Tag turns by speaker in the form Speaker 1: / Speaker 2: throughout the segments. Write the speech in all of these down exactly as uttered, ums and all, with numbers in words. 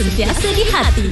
Speaker 1: Sentiasa di hati.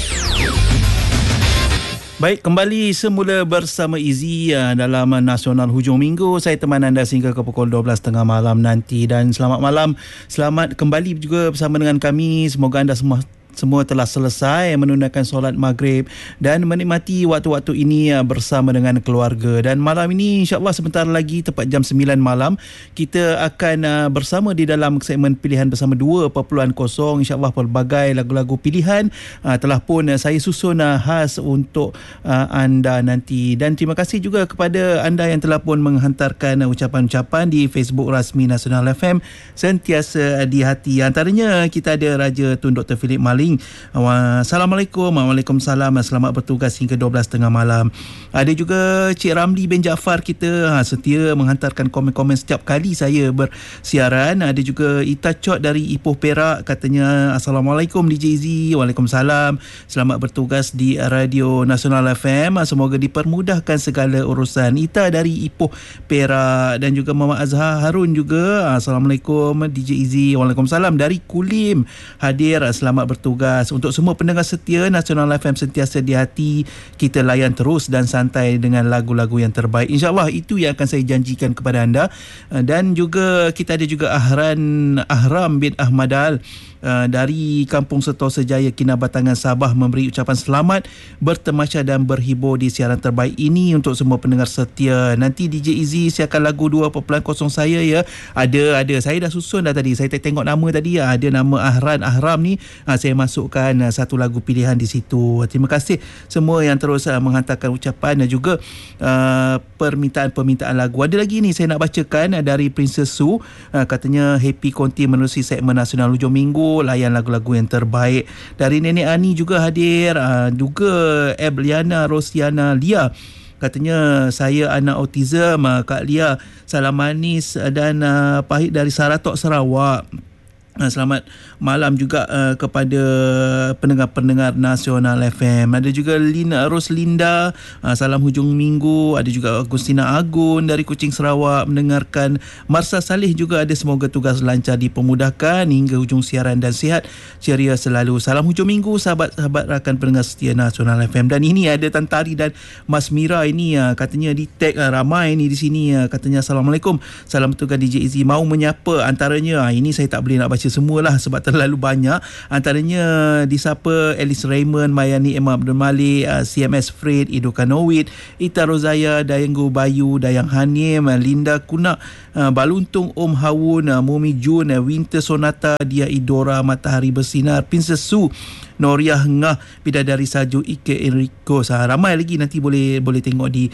Speaker 2: Baik, kembali semula bersama Izzy dalam Nasional Hujung Minggu. Saya teman anda sehingga ke pukul dua belas tiga puluh malam nanti. Dan selamat malam, selamat kembali juga bersama dengan kami. Semoga anda semua semua telah selesai menunaikan solat maghrib dan menikmati waktu-waktu ini bersama dengan keluarga. Dan malam ini insya-Allah sebentar lagi tepat jam sembilan malam kita akan bersama di dalam segmen pilihan bersama dua titik kosong. Insya-Allah pelbagai lagu-lagu pilihan telah pun saya susun khas untuk anda nanti. Dan terima kasih juga kepada anda yang telah pun menghantarkan ucapan-ucapan di Facebook rasmi Nasional F M Sentiasa di Hati. Antaranya kita ada Raja Tun Doktor Philip Malik. Assalamualaikum. Waalaikumsalam. Selamat bertugas hingga dua belas tiga puluh malam. Ada juga Cik Ramli bin Jaafar kita, ha, setia menghantarkan komen-komen setiap kali saya bersiaran. Ada juga Ita Chot dari Ipoh Perak, katanya Assalamualaikum D J Izzy. Waalaikumsalam. Selamat bertugas di Radio Nasional F M. Semoga dipermudahkan segala urusan. Ita dari Ipoh Perak. Dan juga Muhammad Azhar Harun juga, Assalamualaikum D J Izzy. Waalaikumsalam. Dari Kulim hadir, selamat bertugas. Untuk semua pendengar setia Nasional F M Sentiasa di Hati, kita layan terus dan santai dengan lagu-lagu yang terbaik. InsyaAllah itu yang akan saya janjikan kepada anda. Dan juga kita ada juga Ahran Ahram bin Ahmadal Uh, dari Kampung Sentosa Jaya, Kinabatangan, Sabah, memberi ucapan selamat bertemasya dan berhibur di siaran terbaik ini untuk semua pendengar setia. Nanti D J Izzy siapkan lagu dua titik kosong saya ya. Ada ada saya dah susun dah tadi. Saya tengok nama tadi, ada nama Ahran Ahram ni. Ha, saya masukkan uh, satu lagu pilihan di situ. Terima kasih semua yang terus uh, menghantarkan ucapan dan juga uh, permintaan-permintaan lagu. Ada lagi ni saya nak bacakan uh, dari Princess Su. Uh, katanya happy konti menerusi segmen Nasional Hujung Minggu, layan lagu-lagu yang terbaik. Dari Nenek Ani juga hadir, uh, juga Ebliana Rosiana Lia, katanya saya anak autism. uh, Kak Lia, salam manis dan uh, pahit dari Saratok, Sarawak. Selamat malam juga uh, kepada pendengar-pendengar Nasional F M. Ada juga Lina Roslinda, uh, salam hujung minggu. Ada juga Agustina Agun dari Kuching, Sarawak mendengarkan. Marsa Saleh juga ada, semoga tugas lancar dipermudahkan hingga hujung siaran dan sihat ceria selalu. Salam hujung minggu sahabat-sahabat rakan pendengar setia Nasional F M. Dan ini ada Tantari dan Mas Mira ini, uh, katanya di tag uh, ramai ni di sini, uh, katanya Assalamualaikum, salam bertugas D J Izzy, mau menyapa antaranya. Uh, ini saya tak boleh nak baca semualah sebab terlalu banyak. Antaranya disapa Alice Raymond, Mayani Emma Abdul Malik, uh, C M S Fred, Ido Kanowit, Ita Rozaya, Dayanggu Bayu, Dayang Hanim, uh, Linda Kunak, uh, Baluntung Om Hawun, uh, Mumi Jun, uh, Winter Sonata, Dia Idora, Matahari Bersinar, Princess Su, Noriah Ngah, Bidadari Saju, Ike Enrico. Sah, ramai lagi, nanti boleh boleh tengok di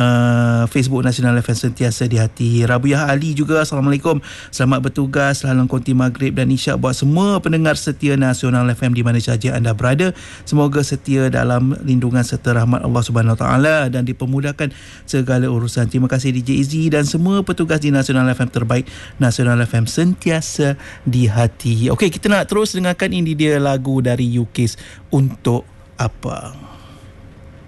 Speaker 2: uh, Facebook Nasional F M Sentiasa di Hati. Rabiah Ali juga, Assalamualaikum, selamat bertugas, selalu konti maghrib dan isyak buat semua pendengar setia Nasional F M di mana sahaja anda berada. Semoga setia dalam lindungan serta rahmat Allah Subhanahu Wa Taala dan dipermudahkan segala urusan. Terima kasih D J Izzy dan semua petugas di Nasional F M terbaik. Nasional F M Sentiasa di Hati. Okey, kita nak terus dengarkan ini dia lagu dari U K. Untuk apa?